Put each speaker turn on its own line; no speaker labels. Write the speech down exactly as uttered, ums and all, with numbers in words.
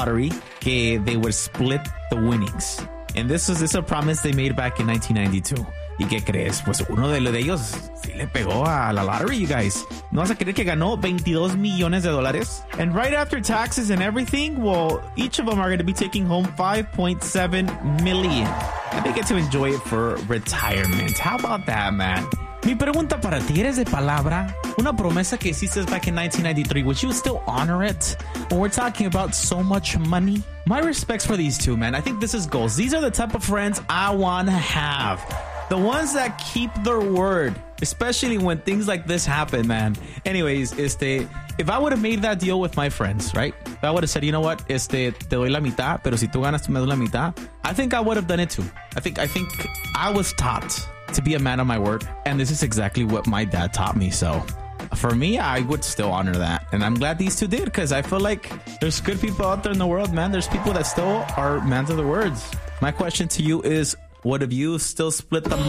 lottery que they would split the winnings. And this was this a promise they made back in nineteen ninety-two. ¿Y qué crees? Pues uno de, de ellos sí le pegó a la lottery, you guys. ¿No vas a creer que ganó veintidós millones de dólares? And right after taxes and everything, well, each of them are going to be taking home five point seven million. And they get to enjoy it for retirement. How about that, man? Mi pregunta para ti, ¿eres de palabra? Una promesa que hiciste back in nineteen ninety-three, would you still honor it? When we're talking about so much money? My respects for these two, man. I think this is goals. These are the type of friends I want to have. The ones that keep their word, especially when things like this happen, man. Anyways, este, if I would have made that deal with my friends, right? If I would have said, you know what, este, te doy la mitad, pero si tú ganas, tú me das la mitad. I think I would have done it too. I think, I think I was taught to be a man of my word. And this is exactly what my dad taught me. So for me, I would still honor that. And I'm glad these two did, because I feel like there's good people out there in the world, man. There's people that still are men of their words. My question to you is, would have you still split the